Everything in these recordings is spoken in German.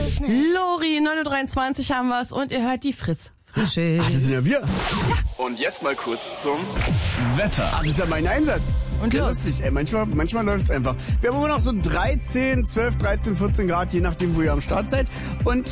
es nicht. Lori, 9.23 Uhr haben wir's und ihr hört die Fritz. Frische. Ach, das sind ja wir. Und jetzt mal kurz zum Wetter. Ach, das ist ja mein Einsatz. Und ja, los. lustig, ey. Manchmal läuft's einfach. Wir haben immer noch so 12, 13, 14 Grad, je nachdem, wo ihr am Start seid. Und,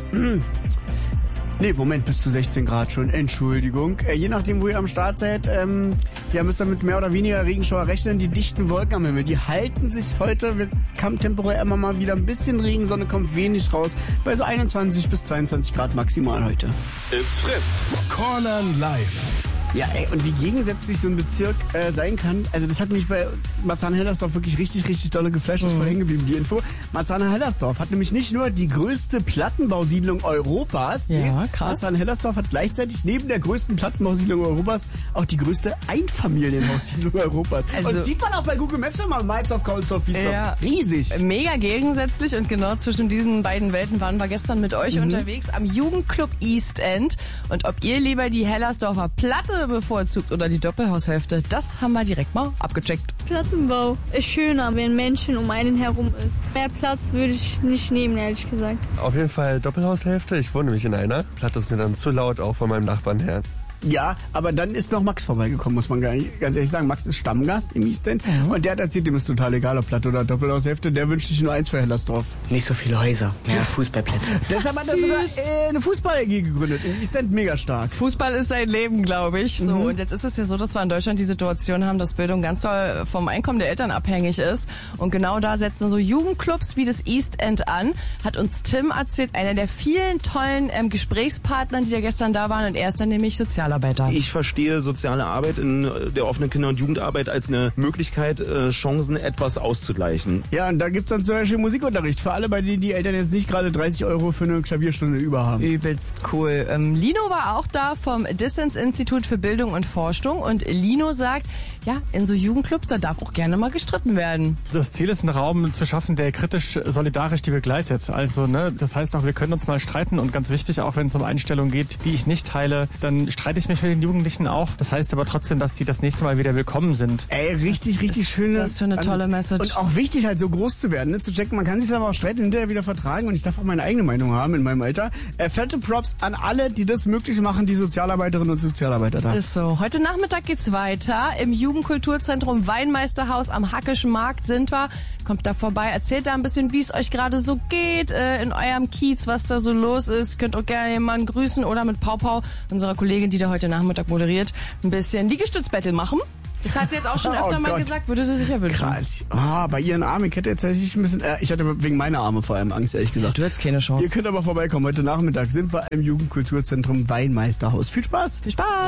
bis zu 16 Grad schon. Entschuldigung. Je nachdem, wo ihr am Start seid, müsst ihr mit mehr oder weniger Regenschauer rechnen. Die dichten Wolken am Himmel, die halten sich heute. Wir haben temporär immer mal wieder ein bisschen Regen, Sonne kommt wenig raus. Bei so 21 bis 22 Grad maximal heute. It's Fritz. Cornern live. Ja, ey, und wie gegensätzlich so ein Bezirk sein kann, also das hat mich bei Marzahn-Hellersdorf wirklich richtig, richtig dolle geflasht, ist voll hängen geblieben, die Info. Marzahn-Hellersdorf hat nämlich nicht nur die größte Plattenbausiedlung Europas, ja, krass. Marzahn-Hellersdorf hat gleichzeitig neben der größten Plattenbausiedlung Europas auch die größte Einfamilienhaussiedlung Europas. Also, und sieht man auch bei Google Maps mal, Malzdorf, Kaulsdorf, Biesdorf. Ja. Riesig. Mega gegensätzlich und genau zwischen diesen beiden Welten waren wir gestern mit euch unterwegs am Jugendclub East End. Und ob ihr lieber die Hellersdorfer Platte bevorzugt oder die Doppelhaushälfte, das haben wir direkt mal abgecheckt. Plattenbau ist schöner, wenn Menschen um einen herum ist. Mehr Platz würde ich nicht nehmen, ehrlich gesagt. Auf jeden Fall Doppelhaushälfte. Ich wohne nämlich in einer. Platte ist mir dann zu laut, auch von meinem Nachbarn her. Ja, aber dann ist noch Max vorbeigekommen, muss man ganz ehrlich sagen. Max ist Stammgast im East End und der hat erzählt, dem ist total egal, ob Platte oder Doppelhaushälfte. Der wünscht sich nur eins für Hellersdorf. Nicht so viele Häuser, mehr Fußballplätze. Deshalb hat er sogar eine Fußball-AG gegründet. Im East End mega stark. Fußball ist sein Leben, glaube ich. So, und jetzt ist es ja so, dass wir in Deutschland die Situation haben, dass Bildung ganz doll vom Einkommen der Eltern abhängig ist. Und genau da setzen so Jugendclubs wie das East End an. Hat uns Tim erzählt, einer der vielen tollen Gesprächspartnern, die da gestern da waren. Und er ist dann nämlich Sozialarbeiter. Ich verstehe soziale Arbeit in der offenen Kinder- und Jugendarbeit als eine Möglichkeit, Chancen etwas auszugleichen. Ja, und da gibt's dann zum Beispiel Musikunterricht für alle, bei denen die Eltern jetzt nicht gerade 30 € für eine Klavierstunde über haben. Übelst cool. Lino war auch da vom Dissens-Institut für Bildung und Forschung und Lino sagt, ja, in so Jugendclubs, da darf auch gerne mal gestritten werden. Das Ziel ist, einen Raum zu schaffen, der kritisch, solidarisch die begleitet. Also, das heißt auch, wir können uns mal streiten und ganz wichtig, auch wenn es um Einstellungen geht, die ich nicht teile, dann streite ich mich mit den Jugendlichen auch. Das heißt aber trotzdem, dass die das nächste Mal wieder willkommen sind. Ey, richtig, richtig schöne... Das ist für eine tolle Message. Und auch wichtig, halt so groß zu werden, zu checken, man kann sich aber auch streiten, hinterher wieder vertragen und ich darf auch meine eigene Meinung haben in meinem Alter. Fette Props an alle, die das möglich machen, die Sozialarbeiterinnen und Sozialarbeiter da. Ist so. Heute Nachmittag geht's weiter. Im Jugendkulturzentrum Weinmeisterhaus am Hackischen Markt sind wir. Kommt da vorbei, erzählt da ein bisschen, wie es euch gerade so geht in eurem Kiez, was da so los ist. Könnt auch gerne jemanden grüßen oder mit Pau Pau, unserer Kollegin, die da heute Nachmittag moderiert, ein bisschen Liegestützbattle machen. Das hat sie jetzt auch schon öfter mal gesagt, würde sie sich ja wünschen. Krass. Bei ihren Armen, ich hätte jetzt tatsächlich ein bisschen, ich hatte wegen meiner Arme vor allem Angst, ehrlich gesagt. Du hättest keine Chance. Ihr könnt aber vorbeikommen. Heute Nachmittag sind wir im Jugendkulturzentrum Weinmeisterhaus. Viel Spaß! Viel Spaß!